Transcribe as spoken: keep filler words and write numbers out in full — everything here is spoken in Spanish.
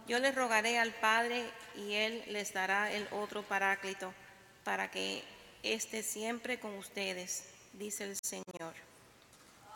Yo les rogaré al Padre y Él les dará el otro Paráclito para que esté siempre con ustedes, dice el Señor.